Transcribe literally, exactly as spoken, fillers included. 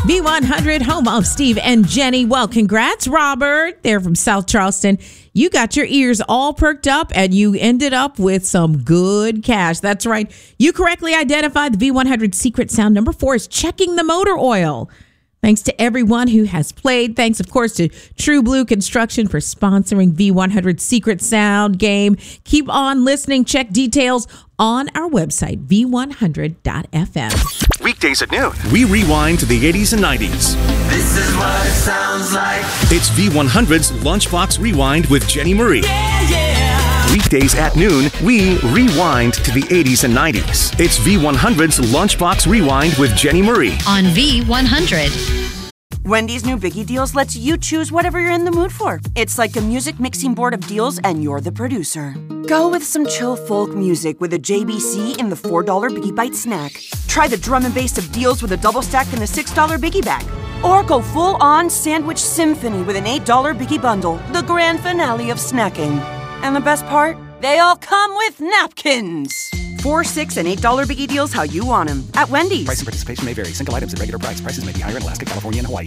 V one hundred, home of Steve and Jenny. Well, congrats, Robert. They're from South Charleston. You got your ears all perked up and you ended up with some good cash. That's right. You correctly identified the V one hundred secret sound. Number four is checking the motor oil. Thanks to everyone who has played. Thanks, of course, to True Blue Construction for sponsoring V one hundred Secret Sound game. Keep on listening. Check details on our website, v one hundred dot f m. Weekdays at noon, we rewind to the eighties and nineties. This is what it sounds like. It's V one hundred's Lunchbox Rewind with Jenny Marie. Yeah, yeah. Weekdays at noon, we rewind to the eighties and nineties. It's V one hundred's Lunchbox Rewind with Jenny Marie on V one hundred. Wendy's new Biggie Deals lets you choose whatever you're in the mood for. It's like a music mixing board of deals, and you're the producer. Go with some chill folk music with a J B C in the four dollar Biggie Bite snack. Try the drum and bass of deals with a double stack in the six dollar Biggie Bag. Or go full-on sandwich symphony with an eight dollar Biggie Bundle, the grand finale of snacking. And the best part? They all come with napkins. Four, six, and eight dollar Biggie Deals how you want them at Wendy's. Price and participation may vary. Single items at regular price. Prices may be higher in Alaska, California, and Hawaii.